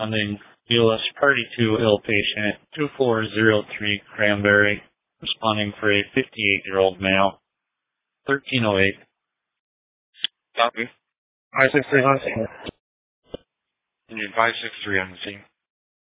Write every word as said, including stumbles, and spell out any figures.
Responding, B L S Party two ill patient, two four zero three Cranberry. Responding for a fifty-eight-year-old male. thirteen oh eight. Copy. five six three on scene. Engine five six three on the scene.